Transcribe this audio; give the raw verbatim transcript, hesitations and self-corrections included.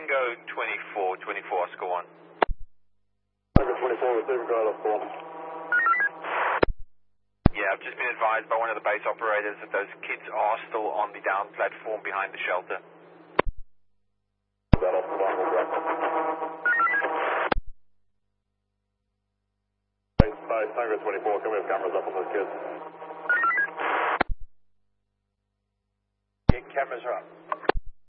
Tango twenty-four, twenty-four, Oscar one. Tango twenty-four, receiving call, Oscar one. Yeah, I've just been advised by one of the base operators that those kids are still on the down platform behind the shelter. That Oscar one, we'll grab. Base, base, Tango twenty-four, can we have cameras up on those kids? Yeah, cameras are up.